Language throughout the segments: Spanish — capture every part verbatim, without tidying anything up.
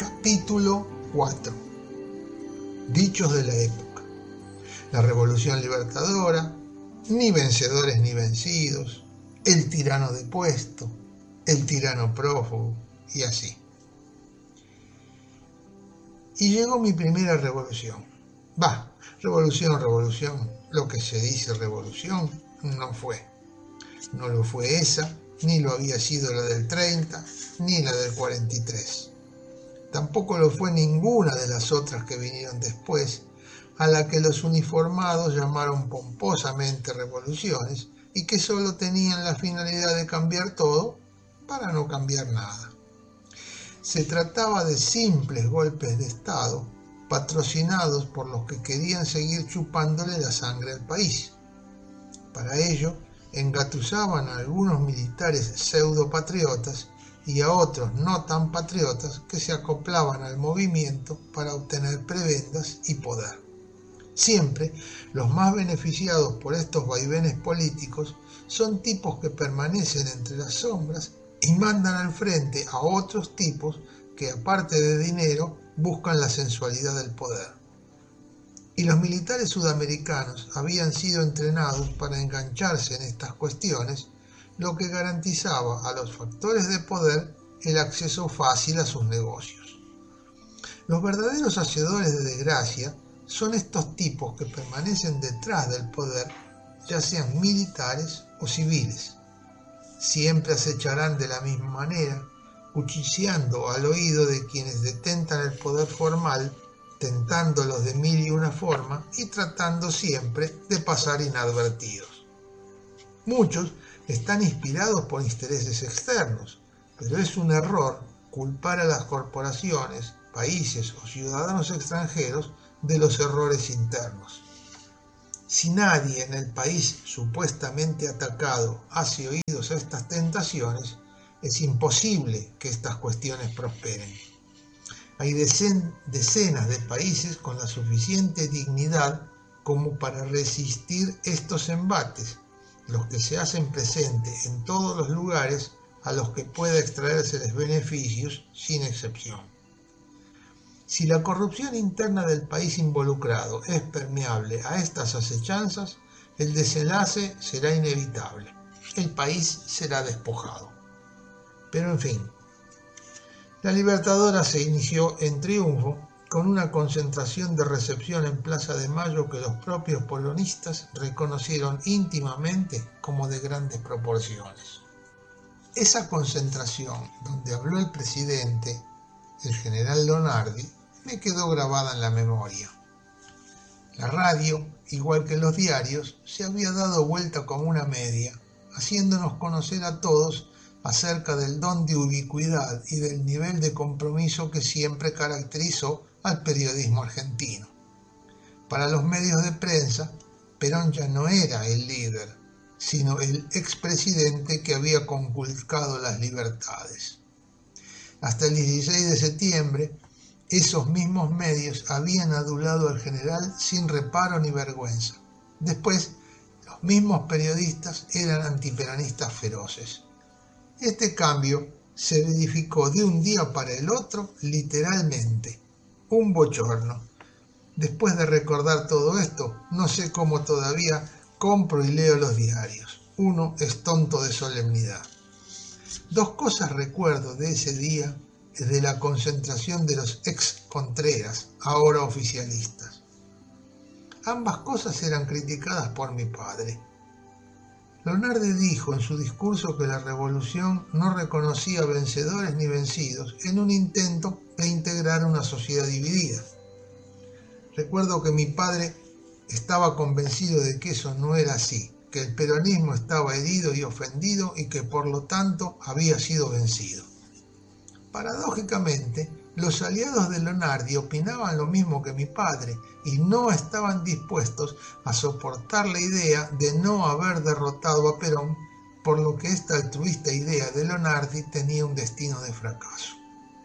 Capítulo cuatro. Dichos de la época. La Revolución Libertadora, ni vencedores ni vencidos, el tirano depuesto, el tirano prófugo, y así. Y llegó mi primera revolución. Va, revolución, revolución, lo que se dice revolución no fue. No lo fue esa, ni lo había sido la del treinta, ni la del cuarenta y tres. Tampoco lo fue ninguna de las otras que vinieron después, a la que los uniformados llamaron pomposamente revoluciones y que solo tenían la finalidad de cambiar todo para no cambiar nada. Se trataba de simples golpes de Estado patrocinados por los que querían seguir chupándole la sangre al país. Para ello, engatusaban a algunos militares pseudopatriotas y a otros no tan patriotas que se acoplaban al movimiento para obtener prebendas y poder. Siempre los más beneficiados por estos vaivenes políticos son tipos que permanecen entre las sombras y mandan al frente a otros tipos que, aparte de dinero, buscan la sensualidad del poder. Y los militares sudamericanos habían sido entrenados para engancharse en estas cuestiones, lo que garantizaba a los factores de poder el acceso fácil a sus negocios. Los verdaderos hacedores de desgracia son estos tipos que permanecen detrás del poder, ya sean militares o civiles. Siempre acecharán de la misma manera, cuchicheando al oído de quienes detentan el poder formal, tentándolos de mil y una forma y tratando siempre de pasar inadvertidos. Muchos están inspirados por intereses externos, pero es un error culpar a las corporaciones, países o ciudadanos extranjeros de los errores internos. Si nadie en el país supuestamente atacado hace oídos a estas tentaciones, es imposible que estas cuestiones prosperen. Hay decen, decenas de países con la suficiente dignidad como para resistir estos embates, los que se hacen presentes en todos los lugares a los que pueda extraérseles beneficios, sin excepción. Si la corrupción interna del país involucrado es permeable a estas acechanzas, el desenlace será inevitable. El país será despojado. Pero en fin, la Libertadora se inició en triunfo con una concentración de recepción en Plaza de Mayo que los propios polonistas reconocieron íntimamente como de grandes proporciones. Esa concentración, donde habló el presidente, el general Lonardi, me quedó grabada en la memoria. La radio, igual que los diarios, se había dado vuelta como una media, haciéndonos conocer a todos acerca del don de ubicuidad y del nivel de compromiso que siempre caracterizó al periodismo argentino. Para los medios de prensa, Perón ya no era el líder, sino el expresidente que había conculcado las libertades. Hasta el dieciséis de septiembre, esos mismos medios habían adulado al general sin reparo ni vergüenza. Después, los mismos periodistas eran antiperonistas feroces. Este cambio se verificó de un día para el otro, literalmente. Un bochorno. Después de recordar todo esto, no sé cómo todavía compro y leo los diarios. Uno es tonto de solemnidad. Dos cosas recuerdo de ese día de la concentración de los ex-Contreras, ahora oficialistas. Ambas cosas eran criticadas por mi padre. Lonardi dijo en su discurso que la revolución no reconocía vencedores ni vencidos en un intento de integrar una sociedad dividida. Recuerdo que mi padre estaba convencido de que eso no era así, que el peronismo estaba herido y ofendido y que por lo tanto había sido vencido. Paradójicamente, los aliados de Lonardi opinaban lo mismo que mi padre y no estaban dispuestos a soportar la idea de no haber derrotado a Perón, por lo que esta altruista idea de Lonardi tenía un destino de fracaso.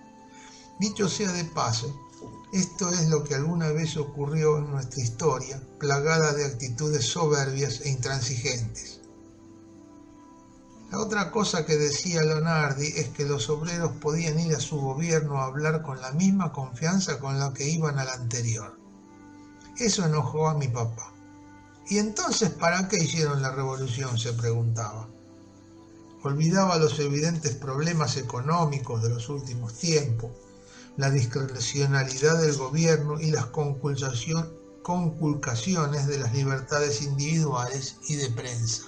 Dicho sea de paso, esto es lo que alguna vez ocurrió en nuestra historia, plagada de actitudes soberbias e intransigentes. La otra cosa que decía Lonardi es que los obreros podían ir a su gobierno a hablar con la misma confianza con la que iban al anterior. Eso enojó a mi papá. ¿Y entonces para qué hicieron la revolución?, se preguntaba. Olvidaba los evidentes problemas económicos de los últimos tiempos, la discrecionalidad del gobierno y las conculcaciones de las libertades individuales y de prensa.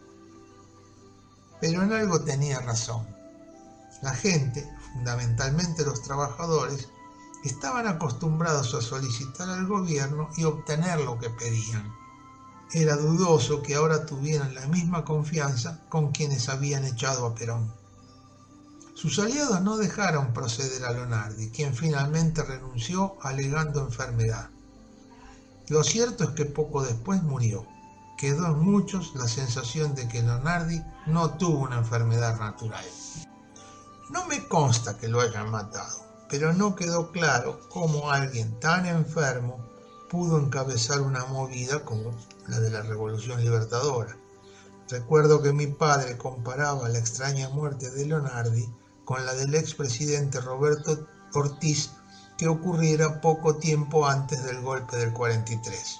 Pero en algo tenía razón. La gente, fundamentalmente los trabajadores, estaban acostumbrados a solicitar al gobierno y obtener lo que pedían. Era dudoso que ahora tuvieran la misma confianza con quienes habían echado a Perón. Sus aliados no dejaron proceder a Lonardi, quien finalmente renunció alegando enfermedad. Lo cierto es que poco después murió. Quedó en muchos la sensación de que Lonardi no tuvo una enfermedad natural. No me consta que lo hayan matado, pero no quedó claro cómo alguien tan enfermo pudo encabezar una movida como la de la Revolución Libertadora. Recuerdo que mi padre comparaba la extraña muerte de Lonardi con la del expresidente Roberto Ortiz, que ocurriera poco tiempo antes del golpe del cuarenta y tres.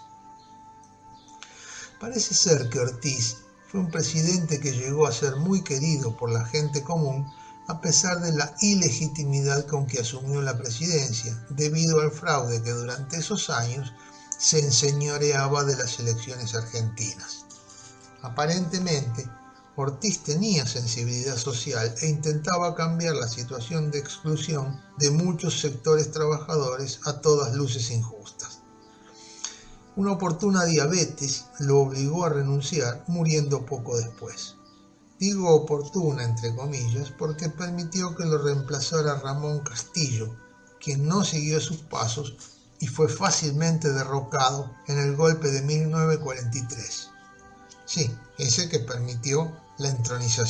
Parece ser que Ortiz fue un presidente que llegó a ser muy querido por la gente común a pesar de la ilegitimidad con que asumió la presidencia, debido al fraude que durante esos años se enseñoreaba de las elecciones argentinas. Aparentemente, Ortiz tenía sensibilidad social e intentaba cambiar la situación de exclusión de muchos sectores trabajadores a todas luces injustas. Una oportuna diabetes lo obligó a renunciar, muriendo poco después. Digo oportuna entre comillas porque permitió que lo reemplazara Ramón Castillo, quien no siguió sus pasos y fue fácilmente derrocado en el golpe de mil novecientos cuarenta y tres. Sí, ese que permitió la entronización